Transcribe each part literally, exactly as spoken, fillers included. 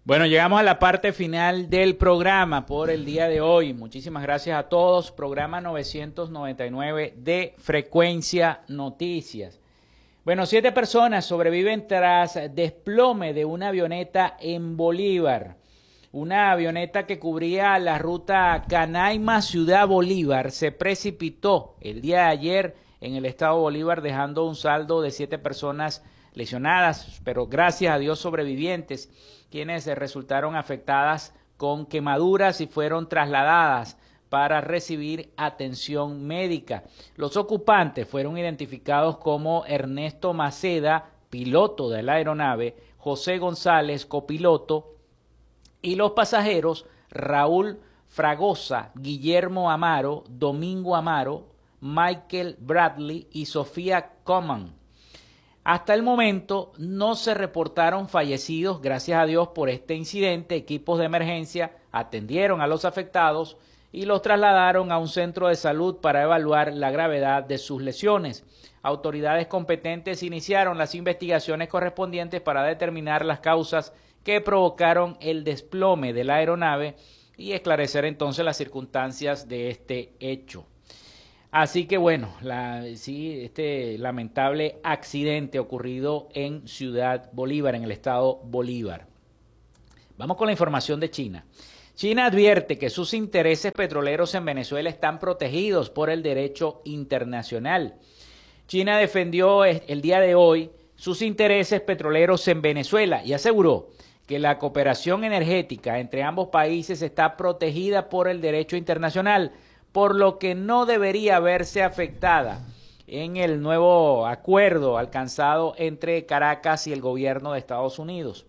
Bueno, llegamos a la parte final del programa por el día de hoy. Muchísimas gracias a todos. Programa novecientos noventa y nueve de Frecuencia Noticias. Bueno, siete personas sobreviven tras desplome de una avioneta en Bolívar. Una avioneta que cubría la ruta Canaima-Ciudad Bolívar se precipitó el día de ayer en el estado Bolívar, dejando un saldo de siete personas lesionadas, pero gracias a Dios sobrevivientes, quienes resultaron afectadas con quemaduras y fueron trasladadas para recibir atención médica. Los ocupantes fueron identificados como Ernesto Maceda, piloto de la aeronave, José González, copiloto, y los pasajeros Raúl Fragosa, Guillermo Amaro, Domingo Amaro, Michael Bradley y Sofía Coman. Hasta el momento no se reportaron fallecidos, gracias a Dios, por este incidente. Equipos de emergencia atendieron a los afectados y los trasladaron a un centro de salud para evaluar la gravedad de sus lesiones. Autoridades competentes iniciaron las investigaciones correspondientes para determinar las causas que provocaron el desplome de la aeronave y esclarecer entonces las circunstancias de este hecho. Así que bueno, la, sí, este lamentable accidente ocurrido en Ciudad Bolívar, en el estado Bolívar. Vamos con la información de China. China advierte que sus intereses petroleros en Venezuela están protegidos por el derecho internacional. China defendió el día de hoy sus intereses petroleros en Venezuela y aseguró que la cooperación energética entre ambos países está protegida por el derecho internacional, por lo que no debería verse afectada en el nuevo acuerdo alcanzado entre Caracas y el gobierno de Estados Unidos.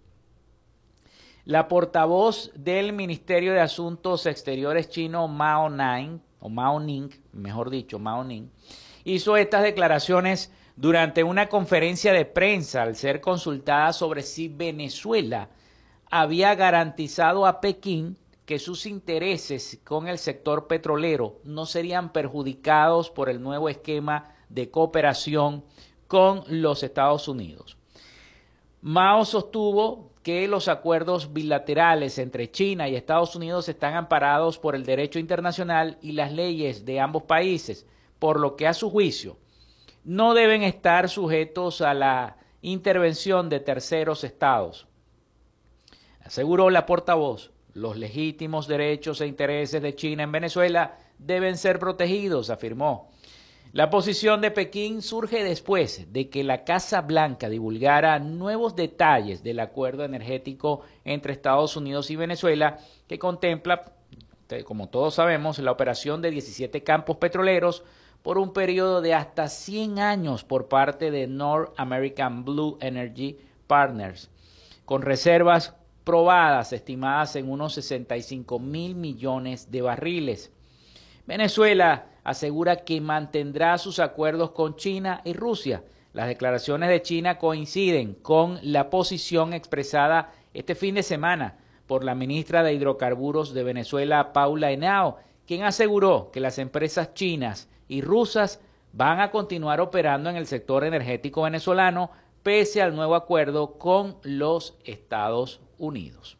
La portavoz del Ministerio de Asuntos Exteriores chino, Mao Ning, o Mao Ning, mejor dicho, Mao Ning, hizo estas declaraciones durante una conferencia de prensa al ser consultada sobre si Venezuela había garantizado a Pekín que sus intereses con el sector petrolero no serían perjudicados por el nuevo esquema de cooperación con los Estados Unidos. Mao sostuvo que los acuerdos bilaterales entre China y Estados Unidos están amparados por el derecho internacional y las leyes de ambos países, por lo que a su juicio no deben estar sujetos a la intervención de terceros estados. Aseguró la portavoz: los legítimos derechos e intereses de China en Venezuela deben ser protegidos, afirmó. La posición de Pekín surge después de que la Casa Blanca divulgara nuevos detalles del acuerdo energético entre Estados Unidos y Venezuela, que contempla, como todos sabemos, la operación de diecisiete campos petroleros por un periodo de hasta cien años por parte de North American Blue Energy Partners, con reservas probadas estimadas en unos sesenta y cinco mil millones de barriles. Venezuela asegura que mantendrá sus acuerdos con China y Rusia. Las declaraciones de China coinciden con la posición expresada este fin de semana por la ministra de Hidrocarburos de Venezuela, Paula Henao, quien aseguró que las empresas chinas y rusas van a continuar operando en el sector energético venezolano pese al nuevo acuerdo con los Estados Unidos.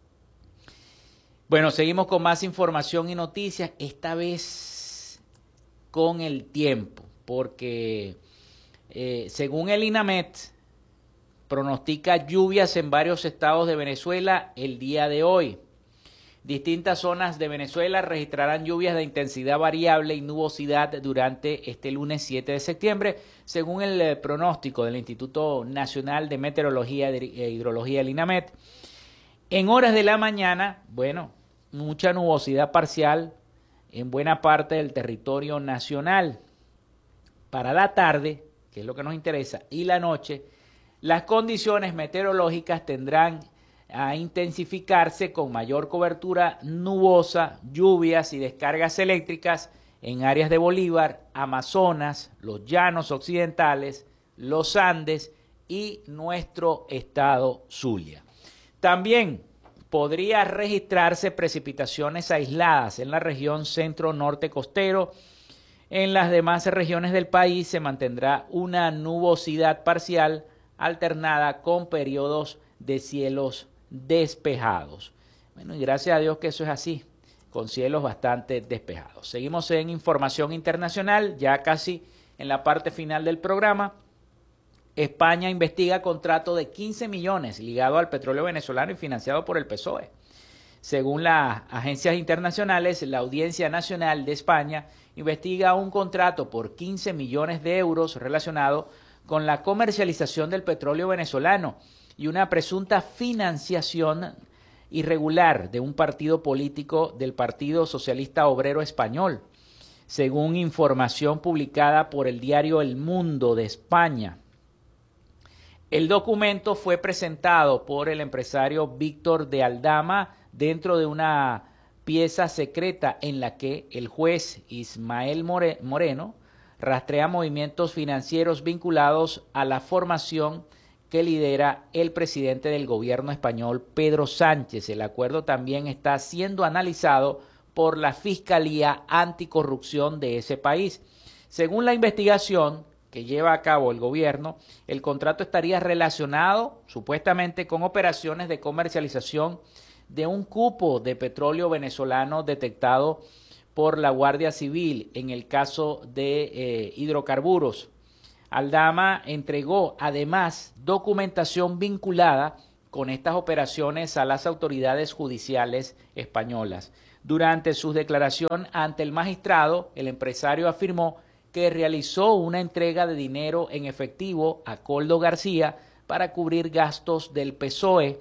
Bueno, seguimos con más información y noticias, esta vez con el tiempo, porque eh, según el INAMET, pronostica lluvias en varios estados de Venezuela el día de hoy. Distintas zonas de Venezuela registrarán lluvias de intensidad variable y nubosidad durante este lunes siete de septiembre, según el eh, pronóstico del Instituto Nacional de Meteorología e Hidrología, el INAMET. En horas de la mañana, bueno, mucha nubosidad parcial en buena parte del territorio nacional. Para la tarde, que es lo que nos interesa, y la noche, las condiciones meteorológicas tendrán a intensificarse con mayor cobertura nubosa, lluvias y descargas eléctricas en áreas de Bolívar, Amazonas, los llanos occidentales, los Andes y nuestro estado Zulia. También podría registrarse precipitaciones aisladas en la región centro-norte costero. En las demás regiones del país se mantendrá una nubosidad parcial alternada con periodos de cielos despejados. Bueno, y gracias a Dios que eso es así, con cielos bastante despejados. Seguimos en información internacional, ya casi en la parte final del programa. España investiga contrato de quince millones ligado al petróleo venezolano y financiado por el P S O E. Según las agencias internacionales, la Audiencia Nacional de España investiga un contrato por quince millones de euros relacionado con la comercialización del petróleo venezolano y una presunta financiación irregular de un partido político del Partido Socialista Obrero Español, según información publicada por el diario El Mundo de España. El documento fue presentado por el empresario Víctor de Aldama dentro de una pieza secreta en la que el juez Ismael Moreno rastrea movimientos financieros vinculados a la formación que lidera el presidente del gobierno español, Pedro Sánchez. El acuerdo también está siendo analizado por la Fiscalía Anticorrupción de ese país. Según la investigación que lleva a cabo el gobierno, el contrato estaría relacionado supuestamente con operaciones de comercialización de un cupo de petróleo venezolano detectado por la Guardia Civil en el caso de eh, hidrocarburos. Aldama entregó además documentación vinculada con estas operaciones a las autoridades judiciales españolas. Durante su declaración ante el magistrado, el empresario afirmó que realizó una entrega de dinero en efectivo a Koldo García para cubrir gastos del P S O E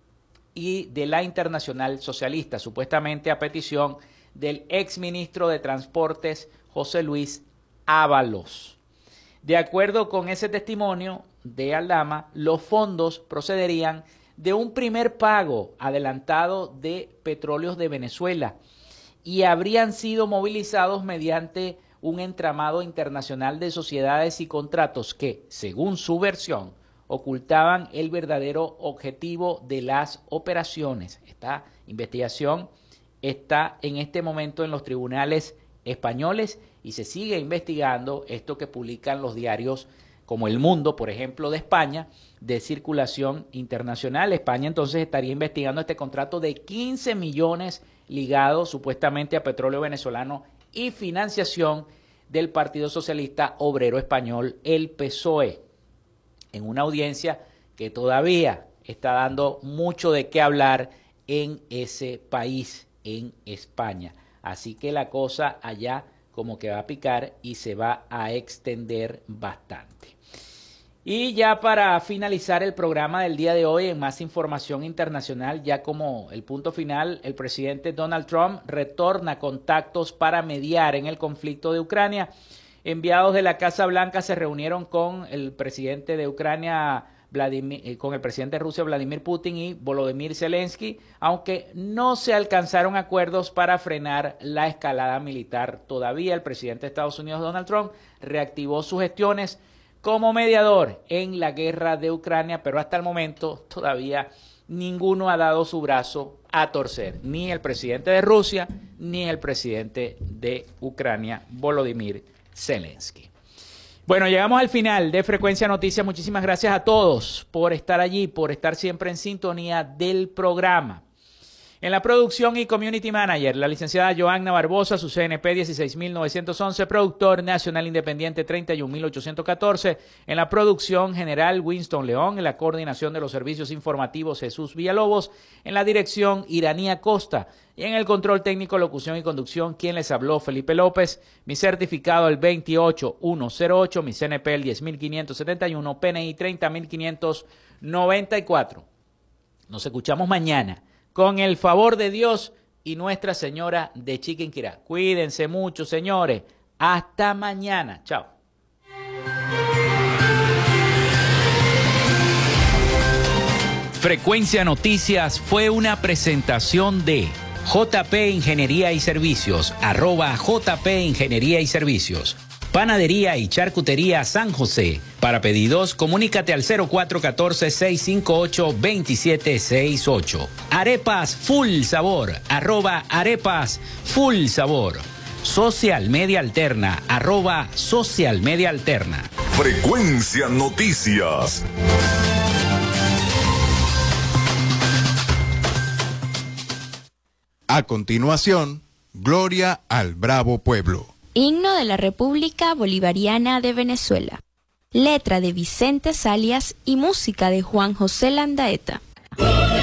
y de la Internacional Socialista, supuestamente a petición del exministro de Transportes José Luis Ábalos. De acuerdo con ese testimonio de Aldama, los fondos procederían de un primer pago adelantado de Petróleos de Venezuela y habrían sido movilizados mediante un entramado internacional de sociedades y contratos que, según su versión, ocultaban el verdadero objetivo de las operaciones. Esta investigación está en este momento en los tribunales españoles y se sigue investigando esto que publican los diarios como El Mundo, por ejemplo, de España, de circulación internacional. España entonces estaría investigando este contrato de quince millones ligados supuestamente a petróleo venezolano y financiación del Partido Socialista Obrero Español, el P S O E, en una audiencia que todavía está dando mucho de qué hablar en ese país, en España. Así que la cosa allá como que va a picar y se va a extender bastante. Y ya para finalizar el programa del día de hoy, en más información internacional, ya como el punto final, el presidente Donald Trump retorna contactos para mediar en el conflicto de Ucrania. Enviados de la Casa Blanca se reunieron con el presidente de Ucrania, Vladimir, con el presidente de Rusia, Vladimir Putin, y Volodymyr Zelensky, aunque no se alcanzaron acuerdos para frenar la escalada militar. Todavía el presidente de Estados Unidos, Donald Trump, reactivó sus gestiones como mediador en la guerra de Ucrania, pero hasta el momento todavía ninguno ha dado su brazo a torcer, ni el presidente de Rusia, ni el presidente de Ucrania, Volodymyr Zelensky. Bueno, llegamos al final de Frecuencia Noticias. Muchísimas gracias a todos por estar allí, por estar siempre en sintonía del programa. En la producción y Community Manager, la licenciada Joanna Barbosa, su C N P dieciséis mil novecientos once, productor nacional independiente treinta y un mil ochocientos catorce. En la producción general, Winston León. En la coordinación de los servicios informativos, Jesús Villalobos. En la dirección, Iranía Costa. Y en el control técnico, locución y conducción, quien les habló, Felipe López. Mi certificado el veintiocho mil ciento ocho, mi C N P el diez mil quinientos setenta y uno, P N I treinta mil quinientos noventa y cuatro. Nos escuchamos mañana, con el favor de Dios y Nuestra Señora de Chiquinquirá. Cuídense mucho, señores. Hasta mañana. Chao. Frecuencia Noticias fue una presentación de J P Ingeniería y Servicios, arroba J P Ingeniería y Servicios. Panadería y Charcutería San José. Para pedidos, comunícate al cero cuatro uno cuatro, seis cinco ocho, dos siete seis ocho. Arepas Full Sabor, arroba Arepas Full Sabor. Social Media Alterna, arroba Social Media Alterna. Frecuencia Noticias. A continuación, Gloria al Bravo Pueblo. Himno de la República Bolivariana de Venezuela. Letra de Vicente Salias y música de Juan José Landaeta.